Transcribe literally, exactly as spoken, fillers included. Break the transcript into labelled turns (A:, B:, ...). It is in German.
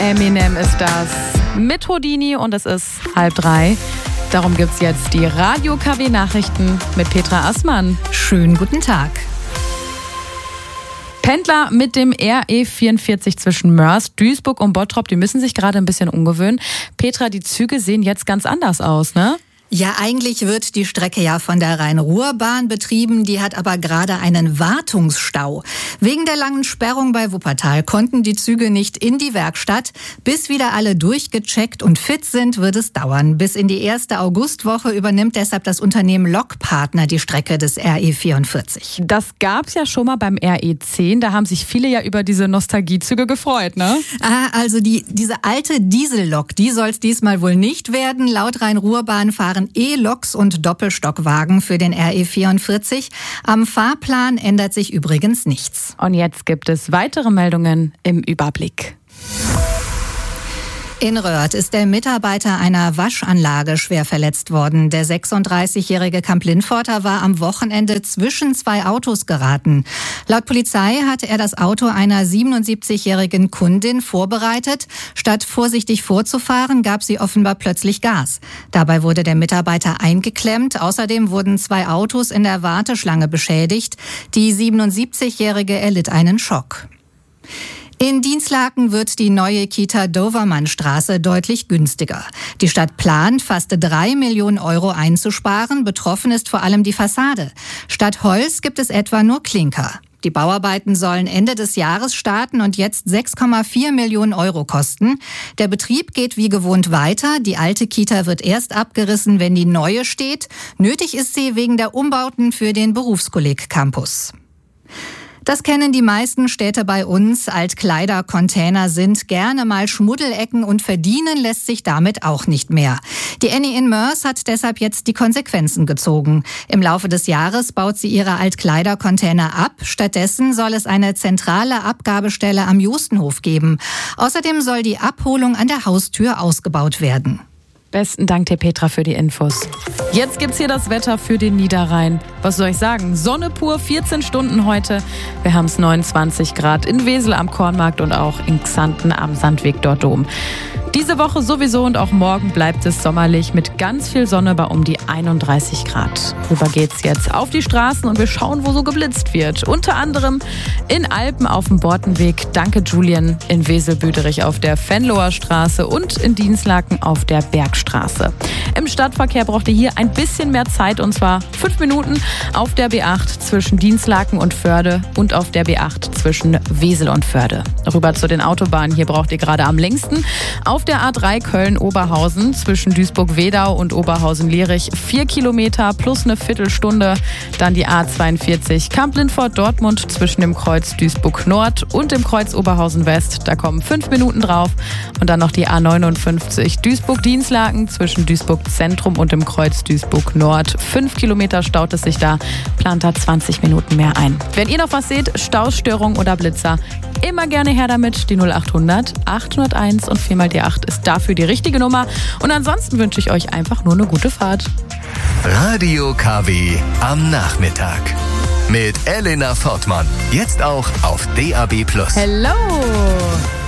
A: Eminem ist das mit Houdini und es ist halb drei. Darum gibt's jetzt die Radio-K W-Nachrichten mit Petra Assmann.
B: Schönen guten Tag.
A: Pendler mit dem R E vierundvierzig zwischen Moers, Duisburg und Bottrop, die müssen sich gerade ein bisschen umgewöhnen. Petra, die Züge sehen jetzt ganz anders aus, ne?
B: Ja, eigentlich wird die Strecke ja von der Rhein-Ruhr-Bahn betrieben, die hat aber gerade einen Wartungsstau. Wegen der langen Sperrung bei Wuppertal konnten die Züge nicht in die Werkstatt. Bis wieder alle durchgecheckt und fit sind, wird es dauern. Bis in die erste Augustwoche übernimmt deshalb das Unternehmen Lokpartner die Strecke des R E vierundvierzig.
A: Das gab's ja schon mal beim R E zehn, da haben sich viele ja über diese Nostalgiezüge gefreut, ne?
B: Ah, also die, diese alte Diesellok, die soll's diesmal wohl nicht werden. Laut Rhein-Ruhr-Bahn fahren E-Loks und Doppelstockwagen für den R E vierundvierzig. Am Fahrplan ändert sich übrigens nichts.
A: Und jetzt gibt es weitere Meldungen im Überblick.
B: In Röhrd ist der Mitarbeiter einer Waschanlage schwer verletzt worden. Der sechsunddreißigjährige Kamp-Lindforter war am Wochenende zwischen zwei Autos geraten. Laut Polizei hatte er das Auto einer siebenundsiebzigjährigen Kundin vorbereitet. Statt vorsichtig vorzufahren, gab sie offenbar plötzlich Gas. Dabei wurde der Mitarbeiter eingeklemmt. Außerdem wurden zwei Autos in der Warteschlange beschädigt. Die siebenundsiebzigjährige erlitt einen Schock. In Dinslaken wird die neue Kita Dovermannstraße deutlich günstiger. Die Stadt plant, fast drei Millionen Euro einzusparen. Betroffen ist vor allem die Fassade. Statt Holz gibt es etwa nur Klinker. Die Bauarbeiten sollen Ende des Jahres starten und jetzt sechs Komma vier Millionen Euro kosten. Der Betrieb geht wie gewohnt weiter. Die alte Kita wird erst abgerissen, wenn die neue steht. Nötig ist sie wegen der Umbauten für den Berufskolleg-Campus. Das kennen die meisten Städte bei uns. Altkleidercontainer sind gerne mal Schmuddelecken und verdienen lässt sich damit auch nicht mehr. Die Annie in Moers hat deshalb jetzt die Konsequenzen gezogen. Im Laufe des Jahres baut sie ihre Altkleidercontainer ab. Stattdessen soll es eine zentrale Abgabestelle am Justenhof geben. Außerdem soll die Abholung an der Haustür ausgebaut werden.
A: Besten Dank dir, Petra, für die Infos. Jetzt gibt's hier das Wetter für den Niederrhein. Was soll ich sagen? Sonne pur, vierzehn Stunden heute. Wir haben's neunundzwanzig Grad in Wesel am Kornmarkt und auch in Xanten am Sandweg dort Dom. Diese Woche sowieso und auch morgen bleibt es sommerlich mit ganz viel Sonne bei um die einunddreißig Grad. Rüber geht's jetzt auf die Straßen und wir schauen, wo so geblitzt wird. Unter anderem in Alpen auf dem Bortenweg, danke Julien, in Wesel-Büderich auf der Venloer Straße und in Dinslaken auf der Bergstraße. Im Stadtverkehr braucht ihr hier ein bisschen mehr Zeit und zwar fünf Minuten auf der B acht zwischen Dinslaken und Förde und auf der B acht zwischen Wesel und Förde. Rüber zu den Autobahnen, hier braucht ihr gerade am längsten. Auf der A drei Köln-Oberhausen zwischen Duisburg-Wedau und Oberhausen-Lierich vier Kilometer plus eine Viertelstunde. Dann die A zweiundvierzig Kamp-Lindfort-Dortmund zwischen dem Kreuz Duisburg-Nord und dem Kreuz Oberhausen-West. Da kommen fünf Minuten drauf. Und dann noch die A neunundfünfzig Duisburg-Dinslaken zwischen Duisburg-Zentrum und dem Kreuz Duisburg-Nord. Fünf Kilometer staut es sich da, plant da zwanzig Minuten mehr ein. Wenn ihr noch was seht, Stausstörung oder Blitzer, immer gerne her damit. Die null achthundert achthunderteins und vier mal die acht ist dafür die richtige Nummer. Und ansonsten wünsche ich euch einfach nur eine gute Fahrt.
C: Radio K W am Nachmittag. Mit Elena Fortmann. Jetzt auch auf D A B plus.
A: Hello!